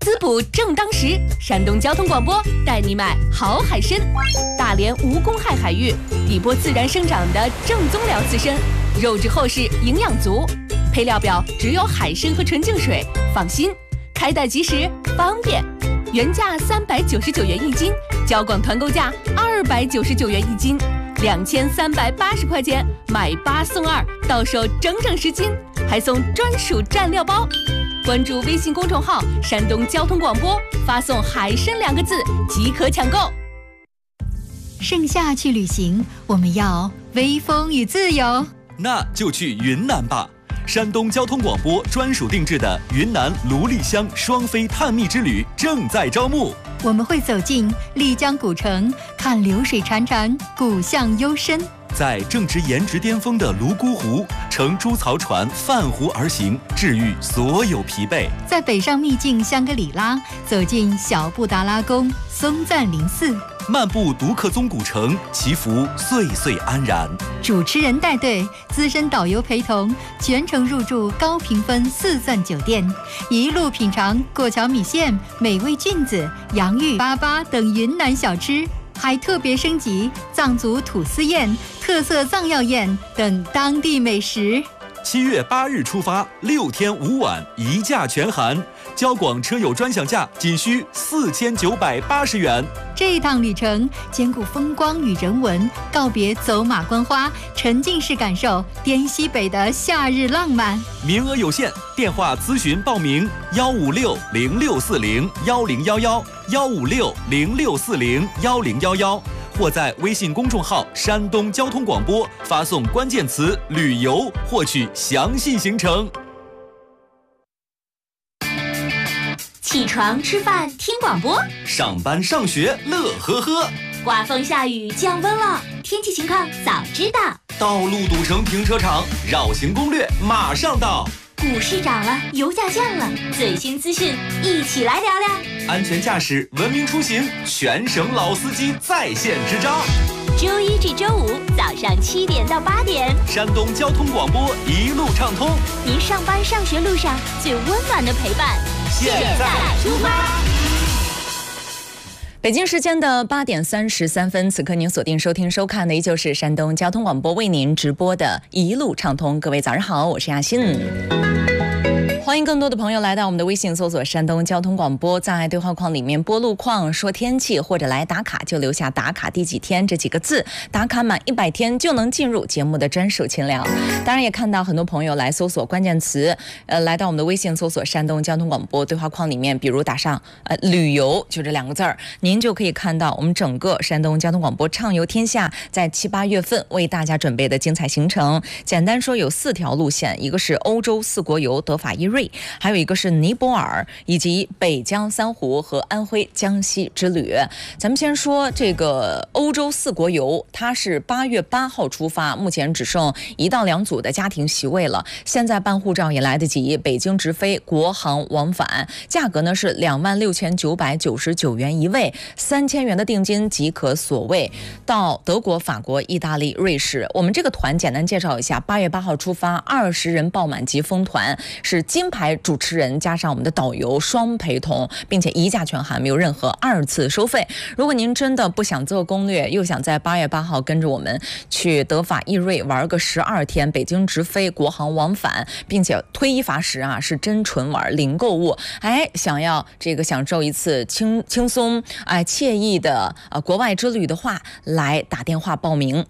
滋补正当时，山东交通广播带你买好海参。大连无公害海域，底波自然生长的正宗辽刺参，肉质厚实，营养足。配料表只有海参和纯净水，放心，开袋即食，方便。原价399元一斤，交广团购价299元一斤，2380块钱买8送2，到手整整10斤，还送专属蘸料包。关注微信公众号山东交通广播，发送海参2个字即可抢购。 盛夏去旅行，我们要微风与自由， 那就去云南吧。山东交通广播专属定制的云南芦莉乡双飞探秘之旅正在招募。 我们会走进丽江古城，看流水潺潺，古巷幽深。 在正值颜值巅峰的泸沽湖，乘猪槽船泛湖而行，治愈所有疲惫。 在北上秘境香格里拉，走进小布达拉宫、松赞林寺， 漫步独克宗古城，祈福岁岁安然。 主持人带队，资深导游陪同，全程入住高评分4钻酒店，一路品尝过桥米线、美味菌子、洋芋粑粑等云南小吃，还特别升级藏族土司宴、特色藏药宴等当地美食。 7月8日出发，6天5晚，一价全含，交广车友专享价仅需4980元。 这一趟旅程兼顾风光与人文，告别走马观花，沉浸式感受滇西北的夏日浪漫。 名额有限，电话咨询报名：15606401011，15606401011，或在微信公众号山东交通广播发送关键词旅游，获取详细行程。 起床吃饭听广播， 上班上学乐呵呵， 刮风下雨降温了，天气情况早知道。 道路堵成停车场，绕行攻略马上到。 股市涨了，油价降了，最新资讯一起来聊聊。 安全驾驶，文明出行，全省老司机在线支招。 周一至周五早上7点到8点， 山东交通广播一路畅通， 您上班上学路上最温暖的陪伴。现在出发。 北京时间的8点33分，此刻您锁定收听收看的依旧是山东交通广播为您直播的一路畅通。各位早上好，我是亚欣。欢迎更多的朋友来到我们的微信搜索山东交通广播，在对话框里面播路况、说天气，或者来打卡，就留下打卡第几天这几个字，打卡满100天就能进入节目的专属群聊。当然也看到很多朋友来搜索关键词，来到我们的微信搜索山东交通广播对话框里面，比如打上旅游，就这2个字儿，您就可以看到我们整个山东交通广播畅游天下在7、8月份为大家准备的精彩行程。简单说有4条路线，一个是欧洲4国游德法意瑞，还有一个是尼泊尔，以及北疆3湖和安徽江西之旅。咱们先说这个欧洲4国游，它是8月8号出发，目前只剩1到2组的家庭席位了，现在办护照也来得及，北京直飞，国航往返，价格呢是26,999元一位，3000元的定金即可所谓到德国、法国、意大利、瑞士。我们这个团简单介绍一下，8月8号出发，20人爆满级疯团，是金牌主持人加上我们的导游双陪同，并且一价全含，没有任何2次收费。如果您真的不想做攻略，又想在8月8号跟着我们去德法意瑞玩个12天，北京直飞，国航往返，并且推一罚10啊，是真纯玩零购物。想要这个享受一次轻松惬意的国外之旅的话，来打电话报名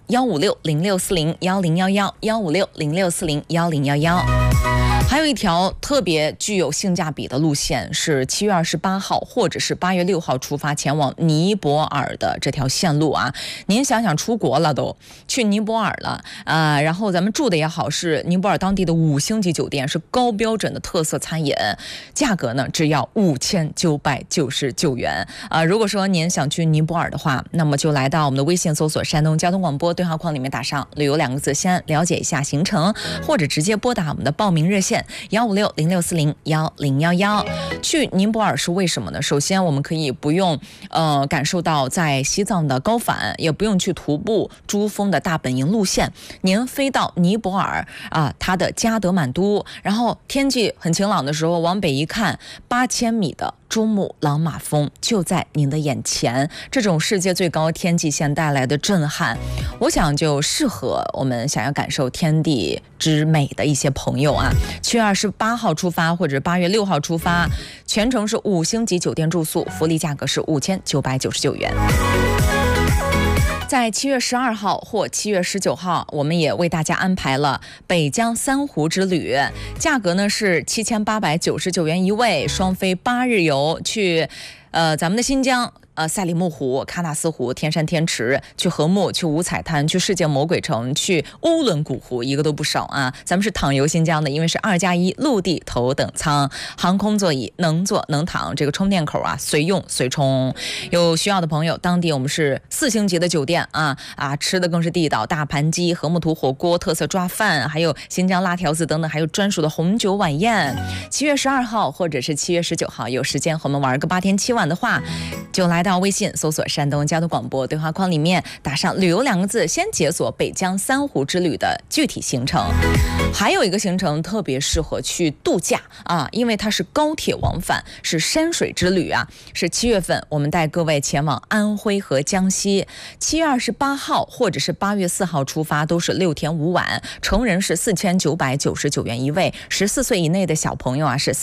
15606401011，15606401011。还有一条特别具有性价比的路线是7月28号或者是8月6号出发前往尼泊尔的这条线路啊。您想想出国了，都去尼泊尔了然后咱们住的也好，是尼泊尔当地的5星级酒店，是高标准的特色餐饮，价格呢只要5999元如果说您想去尼泊尔的话，那么就来到我们的微信搜索山东交通广播对话框里面打上旅游2个字，先了解一下行程，或者直接拨打我们的报名热线15606401011。去尼泊尔是为什么呢？首先我们可以不用感受到在西藏的高反，也不用去徒步珠峰的大本营路线，您飞到尼泊尔它的加德满都，然后天气很晴朗的时候往北一看，8000米的珠穆朗玛峰就在您的眼前，这种世界最高天际线带来的震撼，我想就适合我们想要感受天地之美的一些朋友啊。7月28号出发或者8月6号出发，全程是5星级酒店住宿，福利价格是5999元。在7月12号或7月19号，我们也为大家安排了北疆3湖之旅，价格呢是7899元一位，双飞8日游，去咱们的新疆。赛里木湖、喀纳斯湖、天山天池，去禾木，去五彩滩，去世界魔鬼城，去乌伦古湖，一个都不少啊！咱们是躺游新疆的，因为是2+1陆地头等舱，航空座椅，能坐能躺，这个充电口啊随用随充。有需要的朋友，当地我们是4星级的酒店啊，吃的更是地道，大盘鸡、禾木土火锅、特色抓饭，还有新疆辣条子等等，还有专属的红酒晚宴。7月12号或者是7月19号，有时间和我们玩个8天7晚的话，就来到微信搜索山东交通广播，对话框里面打上旅游2个字，先解锁北疆3湖之旅的具体行程。还有一个行程特别适合去度假啊，因为它是高铁往返，是山水之旅啊，是7月份我们带各位前往安徽和江西。7月28号或者是8月4号出发，都是6天5晚，成人是4999元一位，14岁以内的小朋友啊是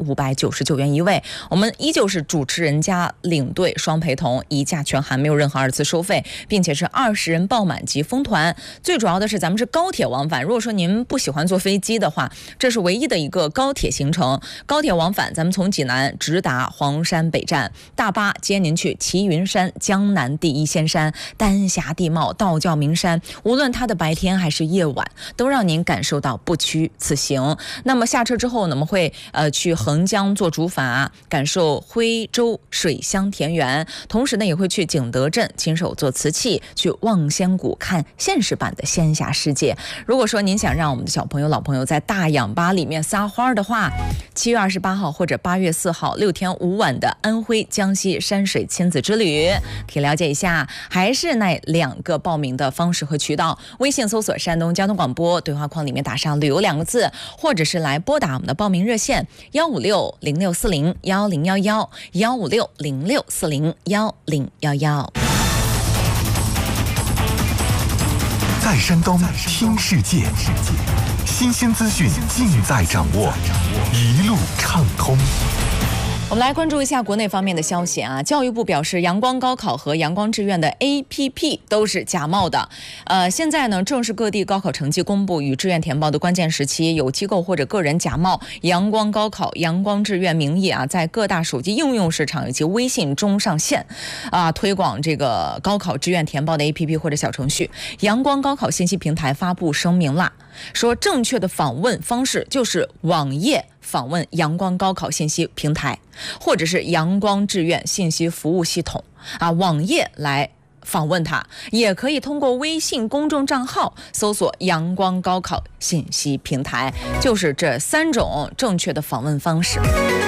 4599元一位。我们依旧是主持人加领队双陪同，一价全含，没有任何2次收费，并且是20人爆满及封团。最主要的是咱们是高铁往返，如果说您不喜欢坐飞机的话，这是唯一的一个高铁行程。高铁往返，咱们从济南直达黄山北站，大巴接您去齐云山、江南第一仙山、丹霞地貌、道教名山，无论它的白天还是夜晚，都让您感受到不虚此行。那么下车之后呢，我们会去横江做主法，感受徽州水乡田园，同时呢也会去景德镇亲手做瓷器，去望仙谷看现实版的仙侠世界。如果说您想让我们的小朋友老朋友在大氧吧里面撒欢的话，7月28号或者8月4号6天5晚的安徽江西山水亲子之旅，可以了解一下。还是那2个报名的方式和渠道，微信搜索山东交通广播，对话框里面打上旅游2个字，或者是来拨打我们的报名热线15606401011 15606401011。 在山东听世界，新鲜资讯尽在掌握，一路畅通。 我们来关注一下国内方面的消息啊。教育部表示，阳光高考和阳光志愿的 APP 都是假冒的。现在呢，正是各地高考成绩公布与志愿填报的关键时期，有机构或者个人假冒阳光高考、阳光志愿名义啊，在各大手机应用市场以及微信中上线推广这个高考志愿填报的 APP 或者小程序。阳光高考信息平台发布声明啦，说正确的访问方式就是网页访问阳光高考信息平台，或者是阳光志愿信息服务系统网页来访问它，也可以通过微信公众账号搜索阳光高考信息平台，就是这3种正确的访问方式。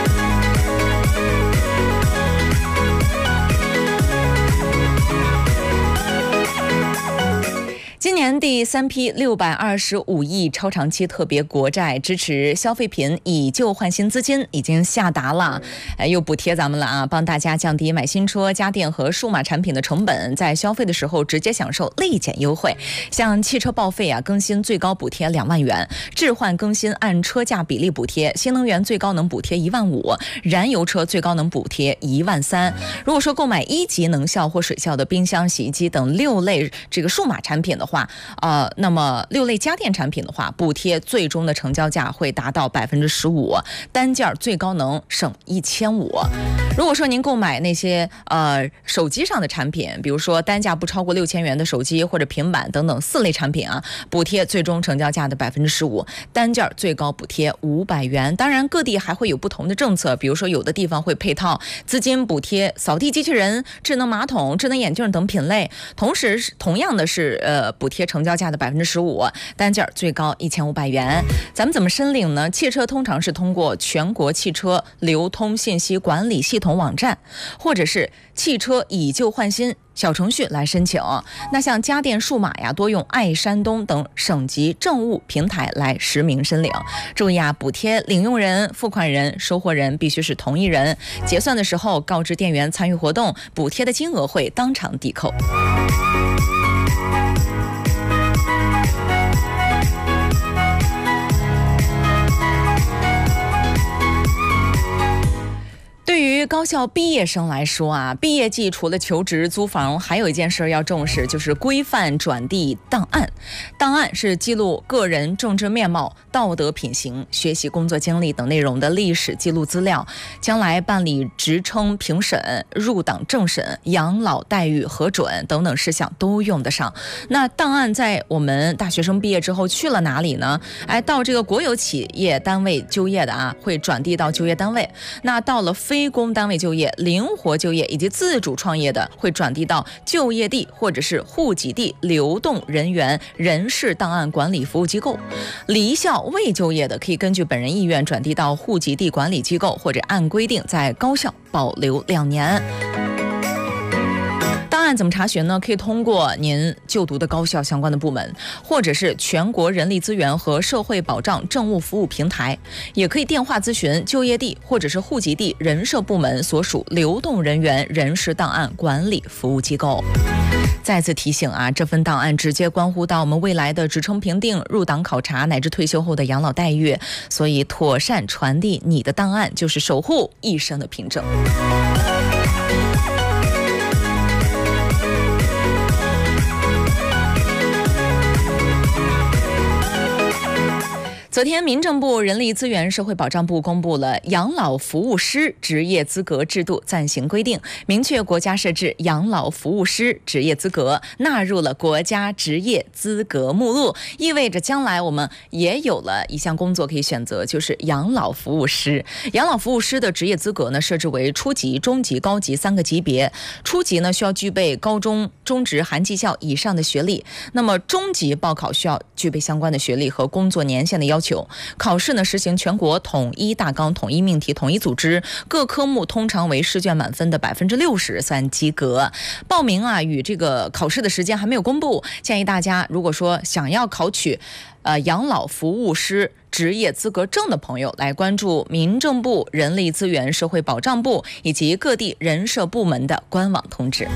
今年第3批625亿超长期特别国债支持消费品以旧换新资金已经下达了，又补贴咱们了帮大家降低买新车、家电和数码产品的成本，在消费的时候直接享受立减优惠。像汽车报废更新最高补贴2万元，置换更新按车价比例补贴，新能源最高能补贴1万5，燃油车最高能补贴1万3。如果说购买1级能效或水效的冰箱、洗衣机等6类这个数码产品的话，那么6类家电产品的话，补贴最终的成交价会达到15%，单件最高能省1500。如果说您购买那些手机上的产品，比如说单价不超过6000元的手机或者平板等等4类产品补贴最终成交价的15%，单件最高补贴500元。当然各地还会有不同的政策，比如说有的地方会配套资金补贴扫地机器人、智能马桶、智能眼镜等品类，同样的是补贴贴成交价的15%，单件最高1500元。咱们怎么申领呢？汽车通常是通过全国汽车流通信息管理系统网站，或者是汽车以旧换新小程序来申请。那像家电数码呀，多用爱山东等省级政务平台来实名申领。注意啊，补贴领用人、付款人、收货人必须是同一人。结算的时候告知店员参与活动，补贴的金额会当场抵扣。对于高校毕业生来说啊，毕业季除了求职、租房，还有一件事要重视，就是规范转递档案。档案是记录个人政治面貌、道德品行、学习工作经历等内容的历史记录资料，将来办理职称评审、入党政审、养老待遇核准等等事项都用得上。那档案在我们大学生毕业之后去了哪里呢？到这个国有企业单位就业的啊，会转递到就业单位。那到了非公单位就业、灵活就业以及自主创业的，会转递到就业地或者是户籍地流动人员人事档案管理服务机构。离校未就业的，可以根据本人意愿转递到户籍地管理机构，或者按规定在高校保留2年。档案怎么查询呢？可以通过您就读的高校相关的部门，或者是全国人力资源和社会保障政务服务平台，也可以电话咨询就业地或者是户籍地人社部门所属流动人员人事档案管理服务机构。再次提醒啊，这份档案直接关乎到我们未来的职称评定、入党考察乃至退休后的养老待遇，所以妥善传递你的档案，就是守护一生的凭证。昨天，民政部人力资源社会保障部公布了养老服务师职业资格制度暂行规定，明确国家设置养老服务师职业资格纳入了国家职业资格目录，意味着将来我们也有了一项工作可以选择，就是养老服务师。养老服务师的职业资格呢，设置为初级、中级、高级3个级别。初级呢，需要具备高中、中职含技校以上的学历；那么中级报考需要具备相关的学历和工作年限的要求。考试呢，实行全国统一大纲、统一命题、统一组织，各科目通常为试卷满分的60%算及格。报名啊与这个考试的时间还没有公布，建议大家如果说想要考取养老服务师职业资格证的朋友，来关注民政部人力资源社会保障部以及各地人社部门的官网通知。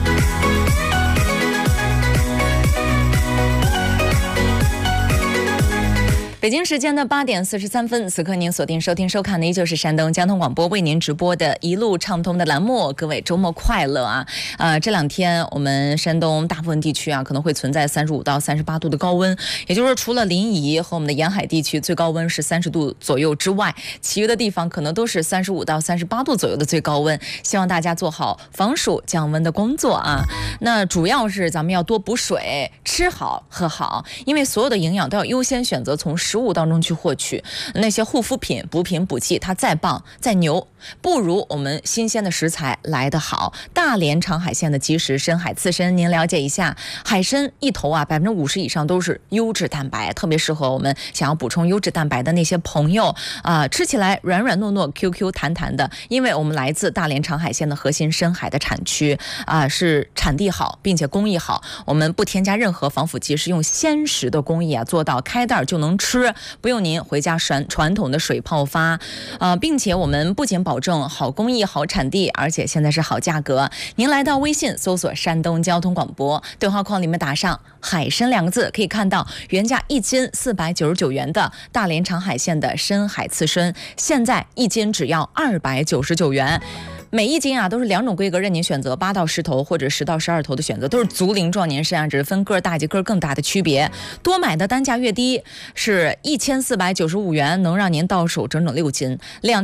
北京时间的8点43分，此刻您锁定收听收看的依旧是山东交通广播为您直播的一路畅通的栏目。各位周末快乐啊！这2天我们山东大部分地区啊可能会存在35到38度的高温，也就是说除了临沂和我们的沿海地区最高温是30度左右之外，其余的地方可能都是35到38度左右的最高温。希望大家做好防暑降温的工作啊！那主要是咱们要多补水，吃好喝好，因为所有的营养都要优先选择从食物当中去获取。那些护肤品、补品、补剂，它再棒再牛，不如我们新鲜的食材来得好。大连长海县的即食深海刺身，您了解一下，海参一头啊50%以上都是优质蛋白，特别适合我们想要补充优质蛋白的那些朋友啊，吃起来软软糯糯、Q Q 弹弹的。因为我们来自大连长海县的核心深海的产区啊，是产地好，并且工艺好，我们不添加任何防腐剂，是用鲜食的工艺啊做到开袋就能吃，不用您回家传统的水泡发并且我们不仅保证好工艺、好产地，而且现在是好价格。您来到微信搜索山东交通广播，对话框里面打上海参2个字，可以看到原价1斤499元的大连长海县的深海刺身，现在1斤只要299元。每1斤啊都是2种规格任您选择，8到10头或者10到12头的选择，都是足龄壮年参啊，只是分个大及个更大的区别。多买的单价越低，是1495元能让您到手整整6斤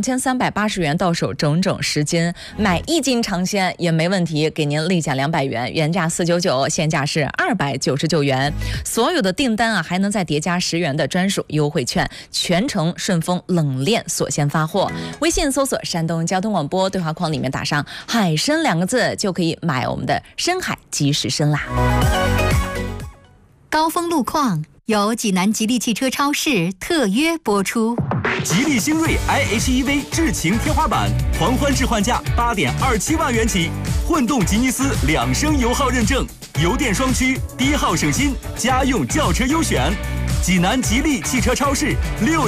，2380元到手整整10斤。买1斤尝鲜也没问题，给您立减200元，原价499，现价是299元。所有的订单啊还能再叠加10元的专属优惠券，全程顺丰冷链锁鲜发货。微信搜索山东交通广播，对话框里面打上海参2个字，就可以买我们的深海即食参啦。 高峰路况由济南吉利汽车超市特约播出。 吉利星瑞 iH1V 智擎天花板狂欢置换价8.27万元起，混动吉尼斯2升油耗认证，油电双驱，低耗省心，家用轿车优选。济南吉利汽车超市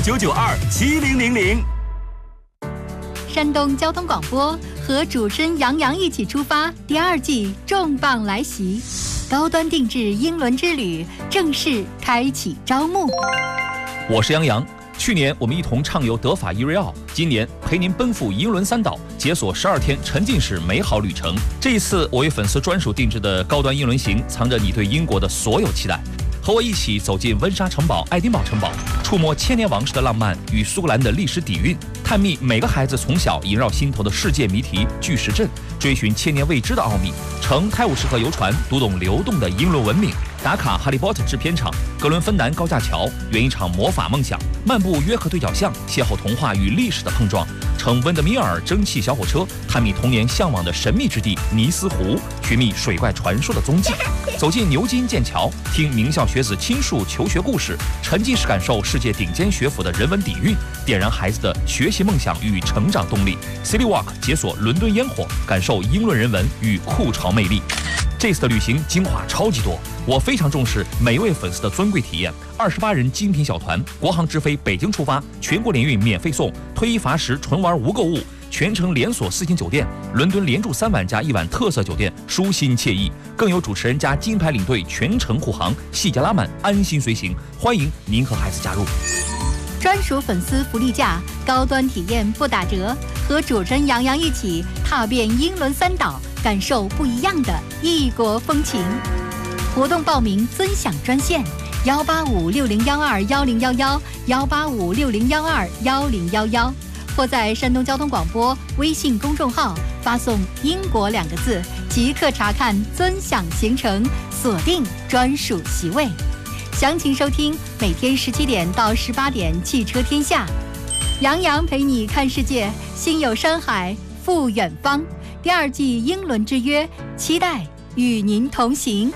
69927000。 山东交通广播和主持人杨洋一起出发，第2季重磅来袭，高端定制英伦之旅正式开启招募。 我是杨洋。去年我们一同畅游德法伊瑞奥，今年陪您奔赴英伦3岛，解锁12天沉浸式美好旅程。这一次我为粉丝专属定制的高端英伦行，藏着你对英国的所有期待。和我一起走进温莎城堡、爱丁堡城堡，触摸千年王室的浪漫与苏格兰的历史底蕴，探秘每个孩子从小萦绕心头的世界谜题巨石阵，追寻千年未知的奥秘，乘泰晤士河游船读懂流动的英伦文明，打卡哈利波特制片厂、格伦芬南高架桥，圆一场魔法梦想，漫步约克对角巷，邂逅童话与历史的碰撞，乘温德米尔蒸汽小火车，探秘童年向往的神秘之地尼斯湖，寻觅水怪传说的踪迹，走进牛津、剑桥，听名校学子倾述求学故事，沉浸式感受世界顶尖学府的人文底蕴，点燃孩子的学习梦想与成长动力。City Walk 解锁伦敦烟火，感受英伦人文与酷潮魅力。这次的旅行精华超级多，我非常重视每一位粉丝的尊贵体验。28人精品小团，国航直飞北京出发，全国联运免费送，推一罚10，纯玩无购物，全程连锁4星酒店，伦敦连住3晚加1晚特色酒店，舒心惬意。更有主持人加金牌领队全程护航，细节拉满，安心随行。欢迎您和孩子加入。 专属粉丝福利价，高端体验不打折，和主持人杨洋一起踏遍英伦3岛，感受不一样的异国风情。活动报名尊享专线18560121011，18560121011，或在山东交通广播微信公众号发送“英国”2个字，即刻查看尊享行程，锁定专属席位。详情收听每天17点到18点《汽车天下》，杨洋陪你看世界，心有山海赴远方。第2季英伦之约，期待与您同行。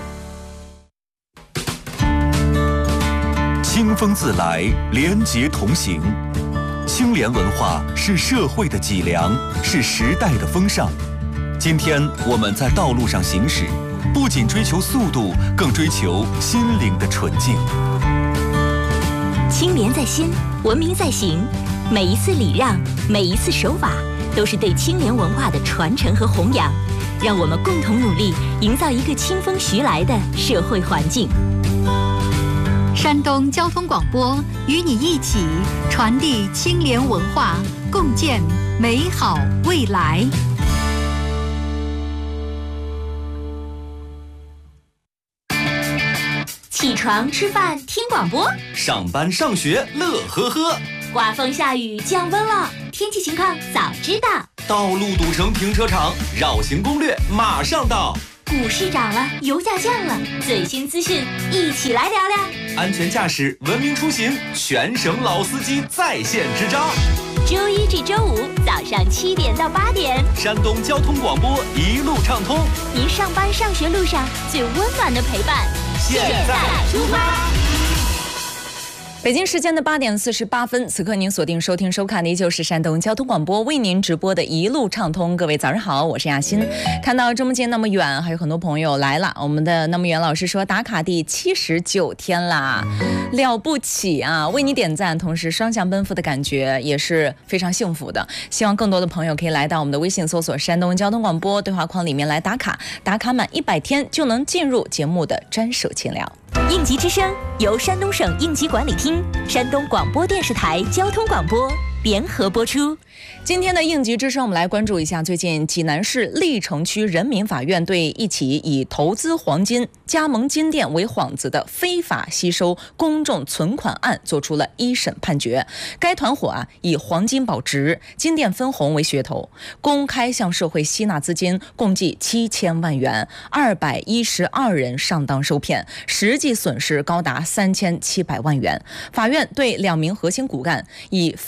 清风自来，廉洁同行。清廉文化是社会的脊梁，是时代的风尚。今天我们在道路上行驶，不仅追求速度，更追求心灵的纯净。 清廉在心，文明在行。每一次礼让，每一次守法，都是对清廉文化的传承和弘扬。让我们共同努力，营造一个清风徐来的社会环境。 山东交通广播与你一起传递清廉文化，共建美好未来。 起床吃饭听广播， 上班上学乐呵呵， 刮风下雨降温了，天气情况早知道。 道路堵成停车场，绕行攻略马上到。 股市涨了，油价降了，最新资讯一起来聊聊。 安全驾驶，文明出行，全省老司机在线支招。 周1至周5早上7点到8点， 山东交通广播一路畅通， 您上班上学路上最温暖的陪伴。现在出发。 北京时间的8点48分，此刻您锁定收听收看的依旧是山东交通广播为您直播的一路畅通。各位早上好，我是亚欣。看到这么近那么远，还有很多朋友来了。我们的那么远老师说打卡第79天啦，了不起啊！为你点赞，同时双向奔赴的感觉也是非常幸福的。希望更多的朋友可以来到我们的微信搜索山东交通广播对话框里面来打卡，打卡满100天就能进入节目的专属清聊。 应急之声由山东省应急管理厅、山东广播电视台交通广播联合播出。 今天的应急之声，我们来关注一下最近济南市历城区人民法院对一起以投资黄金、加盟金店为幌子的非法吸收公众存款案作出了1审判决。该团伙以黄金保值、金店分红为噱头，公开向社会吸纳资金，共计7000万元，212人上当受骗，实际损失高达3700万元。法院对2名核心骨干以非法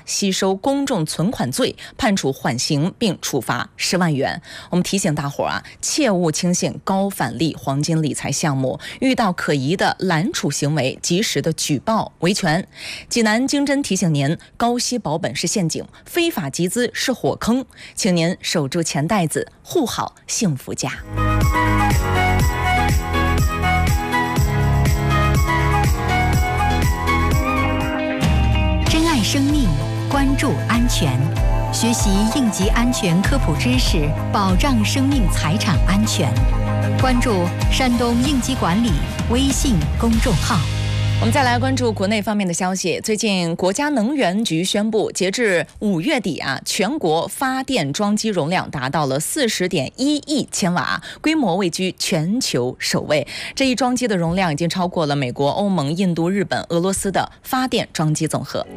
吸收公众存款罪，判处缓刑并处罚10万元。我们提醒大伙啊，切勿轻信高返利黄金理财项目，遇到可疑的揽储行为，及时的举报维权。济南经侦提醒您，高息保本是陷阱，非法集资是火坑，请您守住钱袋子，护好幸福家。 珍爱生命，关注安全，学习应急安全科普知识，保障生命财产安全。关注山东应急管理微信公众号。 我们再来关注国内方面的消息。最近，国家能源局宣布，截至5月底啊，全国发电装机容量达到了40.1亿千瓦，规模位居全球首位。这一装机的容量已经超过了美国、欧盟、印度、日本、俄罗斯的发电装机总和。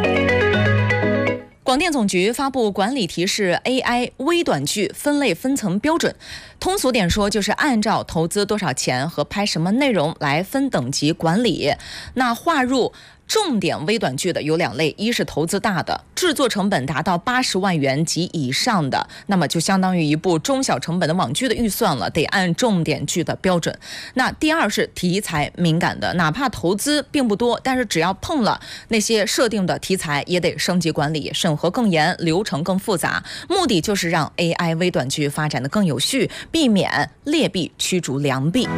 广电总局发布管理提示 AI 微短剧分类分层标准，通俗点说就是按照投资多少钱和拍什么内容来分等级管理。那划入重点微短剧的有2类，一是投资大的，制作成本达到80万元及以上的，那么就相当于一部中小成本的网剧的预算了，得按重点剧的标准。那第二是题材敏感的，哪怕投资并不多，但是只要碰了那些设定的题材，也得升级管理，审核更严，流程更复杂，目的就是让 AI 微短剧发展的更有序，避免劣币驱逐良币。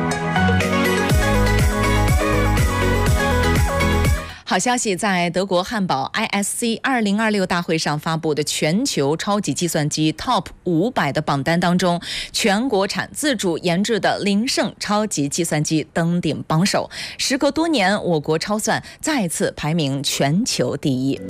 好消息，在德国汉堡 ISC 2026大会上发布的全球超级计算机 Top 500的榜单当中，全国产自主研制的林盛超级计算机登顶榜首。时隔多年，我国超算再次排名全球第一。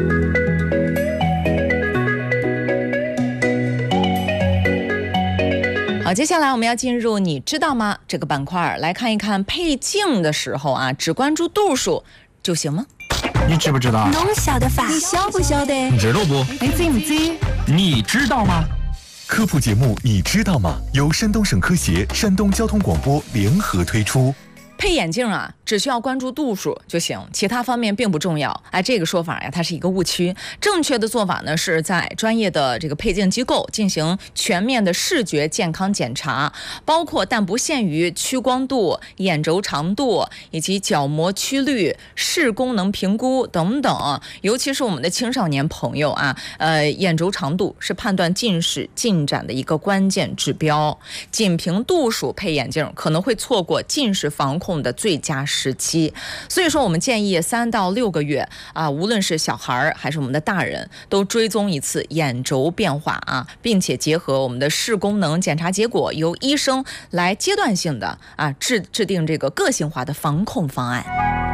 好，接下来我们要进入你知道吗这个板块，来看一看配镜的时候啊，只关注度数就行吗？ 你知不知道？ 侬晓得法？ 你晓不晓得？ 你知道不？ 你知不知？ 你知道吗？ 科普节目你知道吗？由山东省科协、山东交通广播联合推出。 配眼镜啊，只需要关注度数就行，其他方面并不重要。哎，这个说法呀，它是一个误区。正确的做法呢，是在专业的这个配镜机构进行全面的视觉健康检查，包括但不限于屈光度、眼轴长度以及角膜曲率、视功能评估等等。尤其是我们的青少年朋友啊，眼轴长度是判断近视进展的一个关键指标。仅凭度数配眼镜，可能会错过近视防控的最佳时期，所以说我们建议3到6个月啊，无论是小孩还是我们的大人，都追踪一次眼轴变化啊，并且结合我们的视功能检查结果，由医生来阶段性的啊制定这个个性化的防控方案。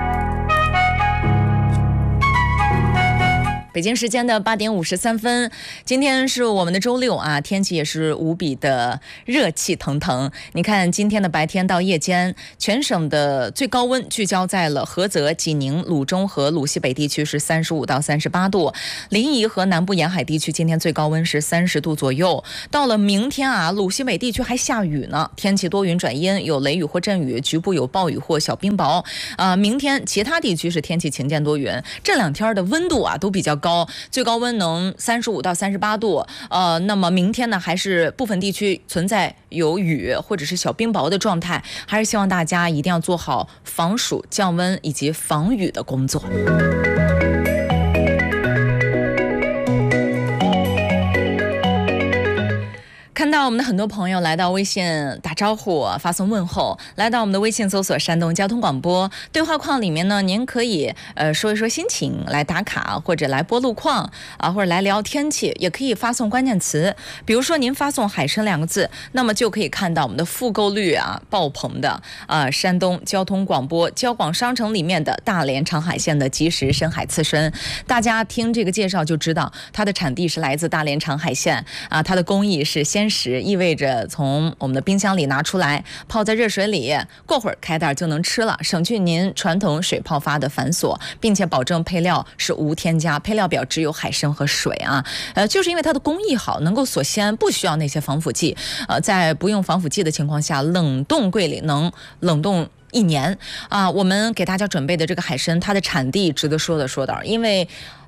北京时间的8点53分，今天是我们的周六啊，天气也是无比的热气腾腾。你看今天的白天到夜间，全省的最高温聚焦在了菏泽、济宁、鲁中和鲁西北地区是35到38度，临沂和南部沿海地区今天最高温是30度左右。到了明天啊，鲁西北地区还下雨呢，天气多云转阴，有雷雨或阵雨，局部有暴雨或小冰雹。明天其他地区是天气晴间多云。这2天的温度啊都比较高，最高温能35到38度。那么明天呢，还是部分地区存在有雨或者是小冰雹的状态，还是希望大家一定要做好防暑、降温以及防雨的工作。看到我们的很多朋友来到微信打招呼、发送问候，来到我们的微信搜索山东交通广播对话框里面呢，您可以说一说心情，来打卡或者来播路况啊，或者来聊天气，也可以发送关键词，比如说您发送海参2个字，那么就可以看到我们的复购率啊爆棚的山东交通广播交广商城里面的大连长海鲜的即食深海刺身。大家听这个介绍就知道，它的产地是来自大连长海鲜啊，它的工艺是鲜食，意味着从我们的冰箱里拿出来，泡在热水里，过会儿开袋就能吃了，省去您传统水泡发的繁琐，并且保证配料是无添加，配料表只有海参和水啊。就是因为它的工艺好，能够锁鲜，不需要那些防腐剂。在不用防腐剂的情况下，冷冻柜里能冷冻1年啊。我们给大家准备的这个海参，它的产地值得说道，因为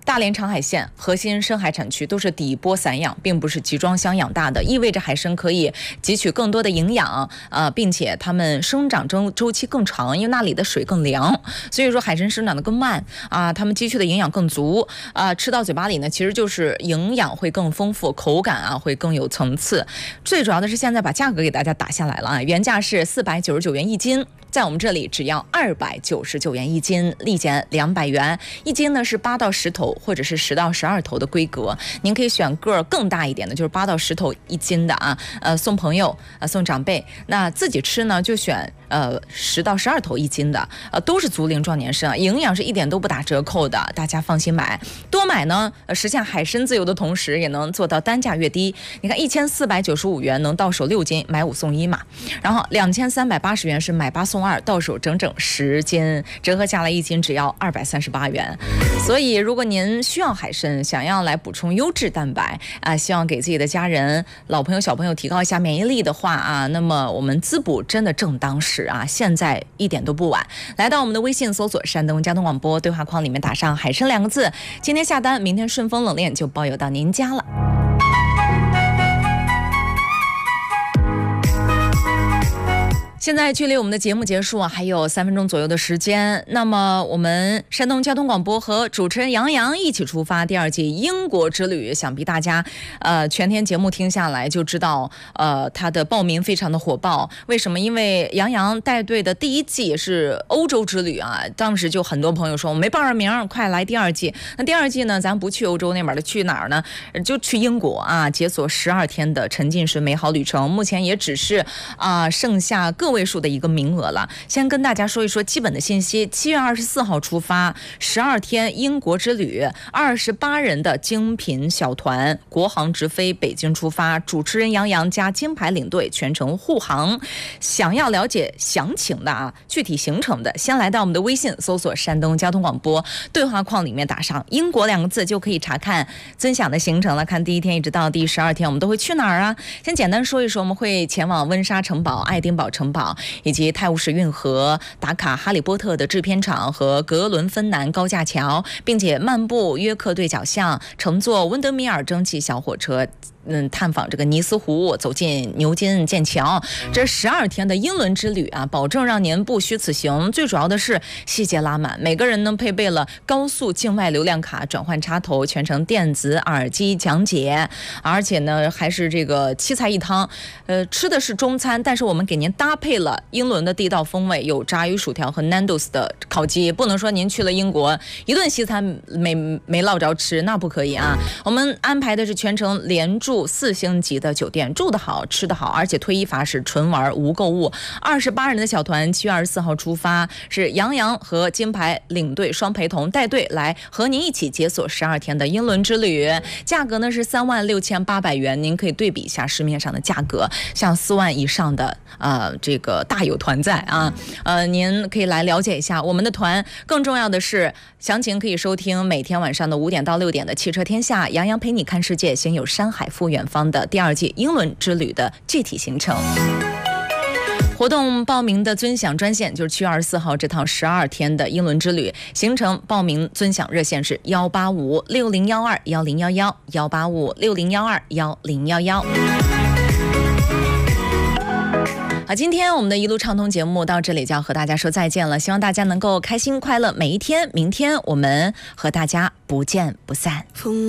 大连长海县核心深海产区都是底波散养，并不是集装箱养大的，意味着海参可以汲取更多的营养，并且它们生长周期更长，因为那里的水更凉，所以说海参生长的更慢啊，它们汲取的营养更足啊，吃到嘴巴里呢，其实就是营养会更丰富，口感啊会更有层次。最主要的是现在把价格给大家打下来了啊，原价是499元一斤。在我们这里只要299元一斤，立减200元一斤呢，是8到10头或者是10到12头的规格，您可以选个儿更大一点的，就是8到10头一斤的啊，送朋友送长辈，那自己吃呢就选10到12头一斤的，都是足龄壮年参，营养是一点都不打折扣的，大家放心买，多买呢，实现海参自由的同时，也能做到单价越低。你看1495元能到手6斤，买5送1嘛，然后2380元是买8送2，到手整整10斤，折合下来一斤只要238元。所以如果您需要海参，想要来补充优质蛋白啊，希望给自己的家人、老朋友、小朋友提高一下免疫力的话啊，那么我们滋补真的正当时啊，现在一点都不晚。来到我们的微信搜索山东交通广播，对话框里面打上海参2个字，今天下单，明天顺丰冷链就包邮到您家了。现在距离我们的节目结束啊，还有3分钟左右的时间。那么我们山东交通广播和主持人杨洋一起出发第2季英国之旅，想必大家全天节目听下来就知道，他的报名非常的火爆。为什么？因为杨洋带队的第1季是欧洲之旅啊，当时就很多朋友说我没报上名，快来第2季。那第2季呢，咱不去欧洲那边的，去哪儿呢？就去英国啊，解锁12天的沉浸式美好旅程。目前也只是剩下个位数的一个名额了。先跟大家说一说基本的信息，7月24号出发，12天英国之旅，28人的精品小团，国航直飞北京出发，主持人杨洋加金牌领队全程护航。想要了解详情的啊，具体行程的，先来到我们的微信搜索山东交通广播，对话框里面打上英国2个字，就可以查看尊享的行程了。看第1天一直到第12天我们都会去哪儿啊？先简单说一说，我们会前往温莎城堡、爱丁堡城堡以及泰晤士运河，打卡哈利波特的制片厂和格伦芬南高架桥，并且漫步约克对角巷，乘坐温德米尔蒸汽小火车探访这个尼斯湖，走进牛津剑桥。这12天的英伦之旅啊，保证让您不虚此行。最主要的是细节拉满，每个人呢配备了高速境外流量卡、转换插头、全程电子耳机讲解，而且呢还是这个7菜1汤。吃的是中餐，但是我们给您搭配了英伦的地道风味，有炸鱼薯条和 Nando's 的烤鸡。不能说您去了英国一顿西餐没落着吃，那不可以啊。我们安排的是全程连住4星级的酒店，住得好，吃得好，而且推一罚是纯玩无购物。28人的小团7月24号出发，是杨洋和金牌领队双陪同带队来和您一起解锁12天的英伦之旅。价格呢是36800元，您可以对比一下市面上的价格，像4万以上的这个大有团在啊。您可以来了解一下我们的团。更重要的是，详情可以收听每天晚上的5点到6点的汽车天下，杨洋陪你看世界，先有山海赴远方的第2季英伦之旅的具体行程。活动报名的尊享专线就是7月24号这趟12天的英伦之旅行程报名尊享热线是18560121011 18560121011。好，今天我们的一路畅通节目到这里就要和大家说再见了，希望大家能够开心快乐每一天，明天我们和大家不见不散。